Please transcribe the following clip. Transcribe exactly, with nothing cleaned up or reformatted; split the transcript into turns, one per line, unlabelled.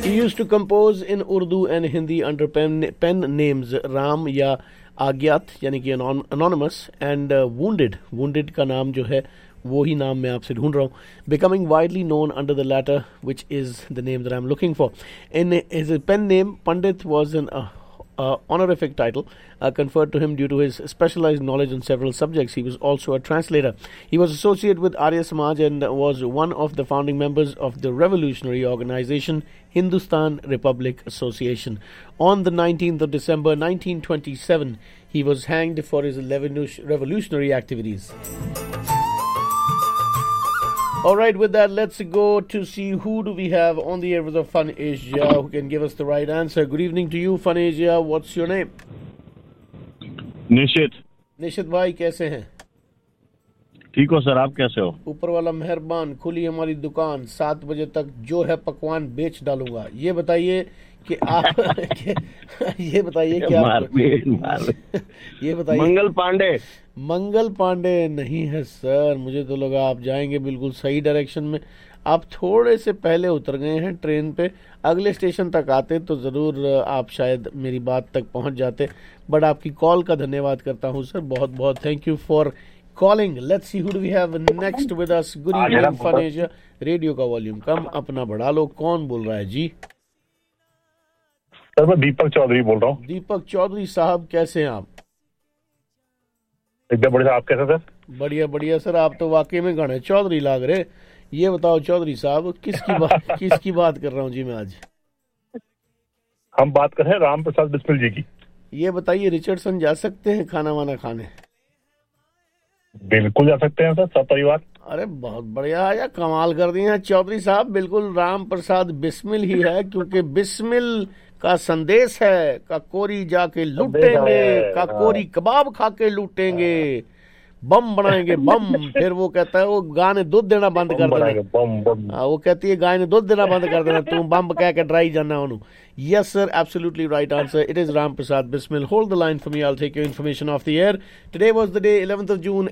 He used to compose in Urdu and Hindi under pen, pen names Ram या आज्ञात यानी कि anonymous and uh, wounded. Wounded का नाम जो है वो ही नाम मैं आपसे ढूंढ रहा हूँ. Becoming widely known under the latter, which is the name that I'm looking for. In his pen name, Pandit was an uh, uh, honorific title uh, conferred to him due to his specialized knowledge on several subjects. He was also a translator. He was associated with Arya Samaj and was one of the founding members of the revolutionary organization Hindustan Republic Association. On the nineteenth of December nineteen twenty-seven, he was hanged for his revolutionary activities. All right, with that, let's go to see who do we have on the air with the Fun Asia who can give us the right answer. Good evening to you, Fun Asia. What's your name?
निशित.
निशित भाई कैसे हैं?
ठीक हो sir, आप कैसे हो?
ऊपर वाला मेहरबान. खुली हमारी दुकान, सात बजे तक जो है पकवान बेच डालूंगा. ये बताइए कि आप ये बताइए कि आप ये बताइए.
मंगल पांडे.
मंगल पांडे नहीं है सर. मुझे तो लगा आप जाएंगे बिल्कुल सही डायरेक्शन में. आप थोड़े से पहले उतर गए हैं ट्रेन पे. अगले स्टेशन तक आते तो ज़रूर आप शायद मेरी बात तक पहुंच जाते. बट आपकी कॉल का धन्यवाद करता हूं सर. बहुत बहुत thank you for calling. Let's see who do we have next with us. Good evening fun Asia. Radio का वॉल्यूम कम अपना बढ़ा लो. कौन बोल रहा है जी?
सर मैं दीपक चौधरी बोल रहा हूँ.
दीपक चौधरी साहब कैसे हैं आप?
एकदम बढ़िया. आप कैसे सर?
बढ़िया बढ़िया सर. आप तो वाकई में गणे चौधरी लाग रहे. ये बताओ चौधरी साहब किसकी बात किसकी बात कर रहा हूँ जी मैं आज?
हम बात कर रहे हैं राम प्रसाद बिस्मिल जी की.
ये बताइए रिचर्डसन जा सकते हैं खाना वाना खाने?
बिल्कुल जा सकते हैं सर, सब परिवार.
अरे बहुत बढ़िया या कमाल कर दिए हैं चौधरी साहब. बिल्कुल राम प्रसाद बिस्मिल ही है क्योंकि बिस्मिल का संदेश है. काकोरी जाके लूटेंगे, काकोरी कबाब खा के लूटेंगे, बम बनाएंगे बम. फिर वो कहता है वो गाय ने दूध देना बंद कर देना. वो कहती है गाय ने दूध देना बंद कर देना, तुम बम कह के डराई जाना उन्होंने. Yes, sir, absolutely right answer. It is Ram Prasad Bismil. Hold the line for me. I'll take your information off the air. Today was the day, eleventh of June,